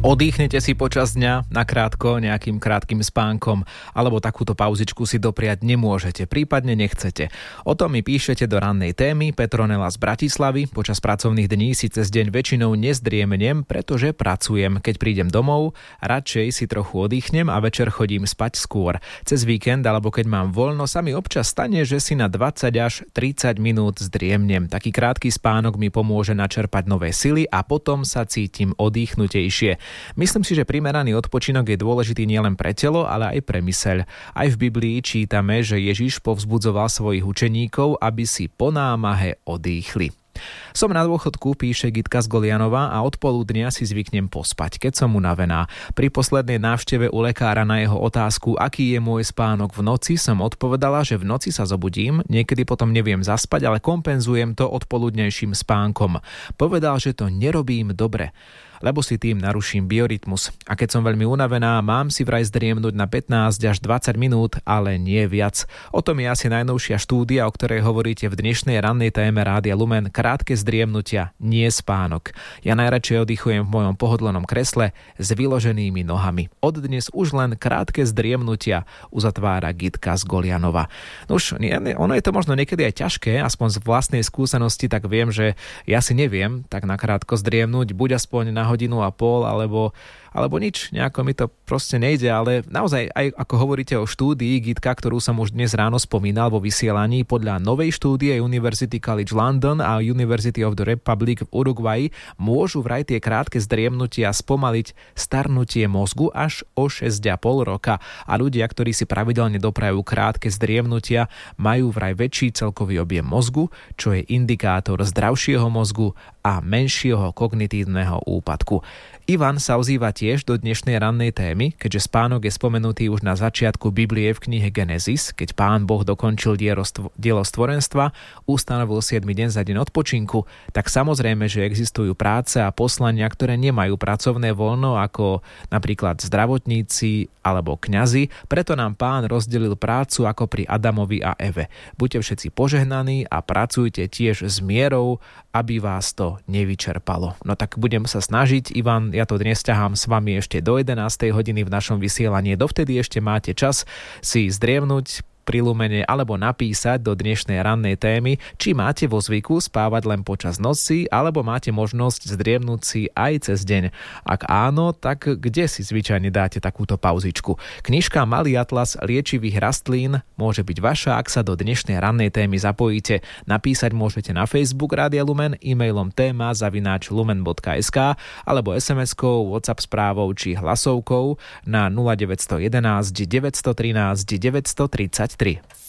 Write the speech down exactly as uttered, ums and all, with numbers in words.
Oddychnete si počas dňa nakrátko nejakým krátkym spánkom, alebo takúto pauzičku si dopriať nemôžete, prípadne nechcete. O tom mi píšete do rannej témy. Petronela z Bratislavy. Počas pracovných dní si cez deň väčšinou nezdriemnem, pretože pracujem. Keď prídem domov, radšej si trochu oddychnem a večer chodím spať skôr. Cez víkend alebo keď mám voľno, sa mi občas stane, že si na dvadsať až tridsať minút zdriemnem. Taký krátky spánok mi pomôže načerpať nové sily a potom sa cítim oddychnutejšie. Myslím si, že primeraný odpočinok je dôležitý nielen pre telo, ale aj pre myseľ. Aj v Biblii čítame, že Ježiš povzbudzoval svojich učeníkov, aby si po námahe odýchli. Som na dôchodku, píše Gitka z Golianova, a od poludnia si zvyknem pospať, keď som unavená. Pri poslednej návšteve u lekára na jeho otázku, aký je môj spánok v noci, som odpovedala, že v noci sa zobudím, niekedy potom neviem zaspať, ale kompenzujem to odpoludnejším spánkom. Povedal, že to nerobím dobre, lebo si tým naruším biorytmus. A keď som veľmi unavená, mám si vraj zdriemnúť na pätnásť až dvadsať minút, ale nie viac. O tom je asi najnovšia štúdia, o ktorej hovoríte v dnešnej rannej téme Rádia Lumen. Krátke zdriemnutia, nie spánok. Ja najradšej oddychujem v mojom pohodlnom kresle s vyloženými nohami. Od dnes už len krátke zdriemnutia, uzatvára Gitka z Golianova. Už ono je to možno niekedy aj ťažké, aspoň z vlastnej skúsenosti, tak viem, že ja si neviem tak nakrátko zdriemnúť, buď aspoň na hodinu a pol, alebo, alebo nič, nejako mi to proste nejde, ale naozaj, aj ako hovoríte o štúdii Gitka, ktorú som už dnes ráno spomínal vo vysielaní, podľa novej štúdie University College London a University of the Republic v Uruguayi môžu vraj tie krátke zdriemnutia spomaliť starnutie mozgu až o šesť a pol roka a ľudia, ktorí si pravidelne doprajú krátke zdriemnutia, majú vraj väčší celkový objem mozgu, čo je indikátor zdravšieho mozgu a menšieho kognitívneho úpadku. Ivan sa ozýva tiež do dnešnej rannej témy, keďže spánok je spomenutý už na začiatku Biblie v knihe Genesis, keď Pán Boh dokončil dielo stvorenstva, ustanovil siedmy deň za deň odpočinku, tak samozrejme, že existujú práce a poslania, ktoré nemajú pracovné voľno, ako napríklad zdravotníci alebo kňazi, preto nám Pán rozdelil prácu ako pri Adamovi a Eve. Buďte všetci požehnaní a pracujte tiež s mierou, aby vás to nevyčerpalo. No tak budem sa snažiť, Ivan, ja to dnes ťahám s vami ešte do jedenástej hodiny v našom vysielaní. Dovtedy ešte máte čas si zdriemnúť pri Lumene alebo napísať do dnešnej rannej témy, či máte vo zvyku spávať len počas noci, alebo máte možnosť zdriemnúť si aj cez deň. Ak áno, tak kde si zvyčajne dáte takúto pauzičku? Knižka Malý atlas liečivých rastlín môže byť vaša, ak sa do dnešnej rannej témy zapojíte. Napísať môžete na Facebook Rádia Lumen, e-mailom téma zavináč lumen bodka es ká alebo es em eskou, WhatsApp správou či hlasovkou na nula deväť jedna jedna, deväť jedna tri, deväť tri tri.